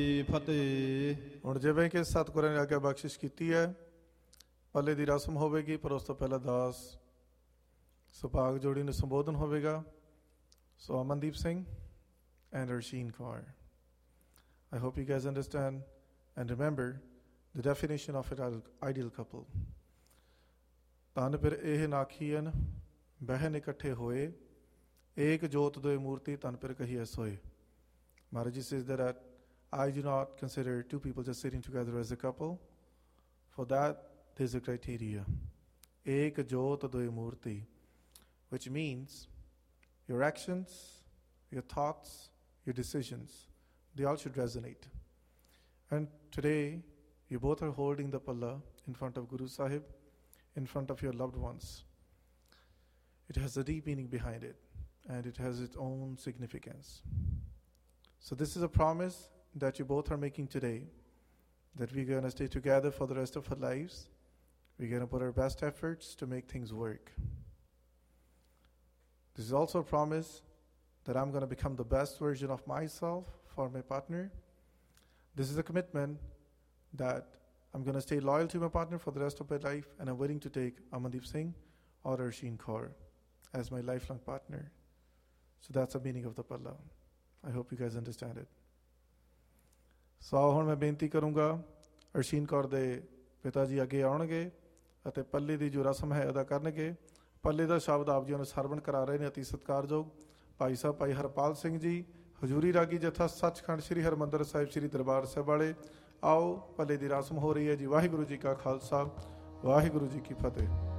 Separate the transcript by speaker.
Speaker 1: ਫਤਿਹ।
Speaker 2: ਹੁਣ ਜਿਵੇਂ ਕਿ ਸਤਿਗੁਰਾਂ ਨੇ ਆਗਿਆ ਬਖਸ਼ਿਸ਼ ਕੀਤੀ ਹੈ, ਪੱਲੇ ਦੀ ਰਸਮ ਹੋਵੇਗੀ, ਪਰ ਉਸ ਤੋਂ ਪਹਿਲਾਂ ਦਾਸ ਸੁਭਾਗ ਜੋੜੀ ਨੂੰ ਸੰਬੋਧਨ ਹੋਵੇਗਾ। ਸੋ Amandeep Singh and Rasheen Kaur. I hope you guys understand and remember the definition of an ideal couple. ਤਨ ਫਿਰ ਇਹ ਨਾਖੀਨ ਬਹਿਨ ਇਕੱਠੇ ਹੋਏ, ਏਕ ਜੋਤ ਦੋਇ ਮੂਰਤੀ ਤਨ ਫਿਰ ਕਹੀਐ ਸੋਏ. Maharaj ji says that I do not consider two people just sitting together as a couple. For that, there's a criteria. Ek jot doi murti, which means your actions, your thoughts, your decisions, they all should resonate. And today, you both are holding the palla in front of Guru Sahib, in front of your loved ones. It has a deep meaning behind it, and it has its own significance. So this is a promise that you both are making today, that we're going to stay together for the rest of our lives. We're going to put our best efforts to make things work. This is also a promise that I'm going to become the best version of myself for my partner. This is a commitment that I'm going to stay loyal to my partner for the rest of my life, and I'm willing to take Amandeep Singh or Rasheen Kaur as my lifelong partner. So that's the meaning of the palla. I hope you guys understand it. ਸੋ ਹੁਣ ਮੈਂ ਬੇਨਤੀ ਕਰੂੰਗਾ, Russian Kaur ਦੇ ਪਿਤਾ ਜੀ ਅੱਗੇ ਆਉਣਗੇ ਅਤੇ ਪੱਲੇ ਦੀ ਜੋ ਰਸਮ ਹੈ ਅਦਾ ਕਰਨਗੇ। ਪੱਲੇ ਦਾ ਸ਼ਬਦ ਆਪ ਜੀ ਨੂੰ ਸਰਵਣ ਕਰਾ ਰਹੇ ਨੇ ਅਤੀ ਸਤਿਕਾਰਯੋਗ ਭਾਈ ਸਾਹਿਬ ਭਾਈ ਹਰਪਾਲ ਸਿੰਘ ਜੀ, ਹਜ਼ੂਰੀ ਰਾਗੀ ਜਥਾ ਸੱਚਖੰਡ ਸ੍ਰੀ ਹਰਿਮੰਦਰ ਸਾਹਿਬ ਸ੍ਰੀ ਦਰਬਾਰ ਸਾਹਿਬ ਵਾਲੇ। ਆਓ, ਪੱਲੇ ਦੀ ਰਸਮ ਹੋ ਰਹੀ ਹੈ ਜੀ। ਵਾਹਿਗੁਰੂ ਜੀ ਕਾ ਖਾਲਸਾ, ਵਾਹਿਗੁਰੂ ਜੀ ਕੀ ਫਤਿਹ।